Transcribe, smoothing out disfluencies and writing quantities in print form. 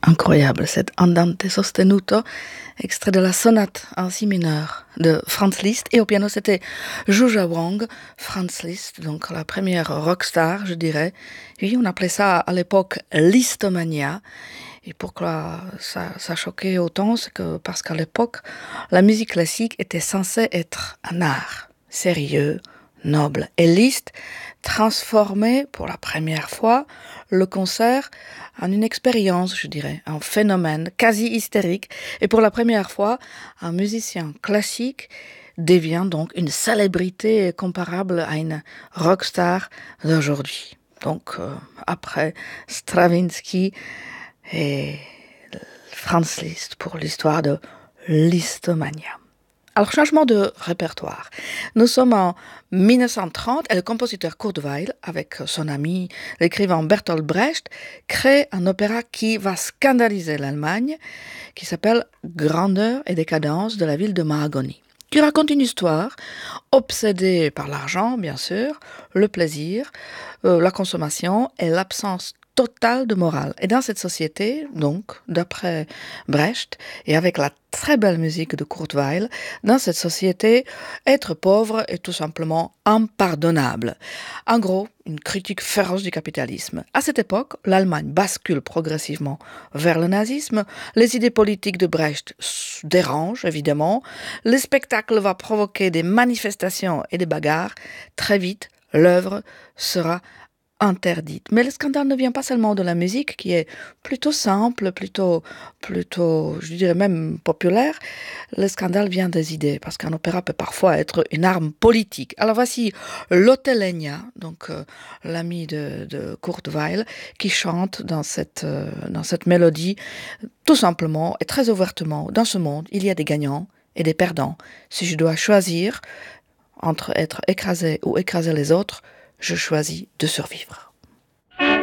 Incroyable, cet andante sostenuto, extrait de la sonate en si mineur de Franz Liszt. Et au piano, c'était Zhuzha Wang, Franz Liszt, donc la première rockstar, je dirais. Oui, on appelait ça à l'époque Listomania. Et pourquoi ça choquait autant, c'est que parce qu'à l'époque, la musique classique était censée être un art sérieux, noble. Et Liszt transformait pour la première fois le concert en une expérience, je dirais, un phénomène quasi hystérique. Et pour la première fois, un musicien classique devient donc une célébrité comparable à une rockstar d'aujourd'hui. Donc, après Stravinsky et Franz Liszt pour l'histoire de Listomania. Alors, changement de répertoire. Nous sommes en 1930 et le compositeur Kurt Weill, avec son ami l'écrivain Bertolt Brecht, crée un opéra qui va scandaliser l'Allemagne, qui s'appelle Grandeur et décadence de la ville de Mahagoni, qui raconte une histoire obsédée par l'argent, bien sûr, le plaisir, la consommation et l'absence totale de morale. Et dans cette société, donc, d'après Brecht, et avec la très belle musique de Kurt Weill, dans cette société, être pauvre est tout simplement impardonnable. En gros, une critique féroce du capitalisme. À cette époque, l'Allemagne bascule progressivement vers le nazisme. Les idées politiques de Brecht dérangent, évidemment. Le spectacle va provoquer des manifestations et des bagarres. Très vite, l'œuvre sera interdite. Mais le scandale ne vient pas seulement de la musique, qui est plutôt simple, plutôt, je dirais même populaire. Le scandale vient des idées, parce qu'un opéra peut parfois être une arme politique. Alors voici Lotte donc l'ami de Kurt Weill, qui chante dans cette mélodie, tout simplement et très ouvertement. Dans ce monde, il y a des gagnants et des perdants. Si je dois choisir entre être écrasé ou écraser les autres, je choisis de survivre.